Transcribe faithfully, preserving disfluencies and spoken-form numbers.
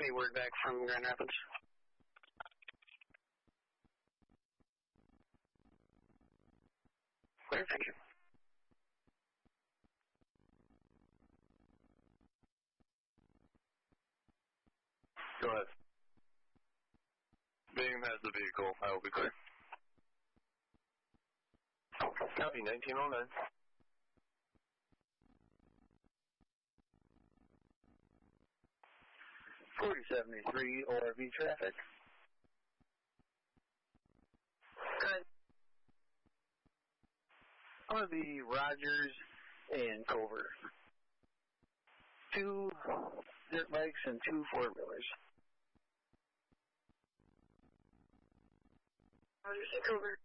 Any word back from Grand Rapids? Clear, thank you. Go ahead. Bing has the vehicle. I will be clear. Copy, nineteen oh nine. forty seventy-three O R V traffic. Good. I'm going to be Rogers and Cover. Two dirt bikes and two four-wheelers. Rogers and Cover.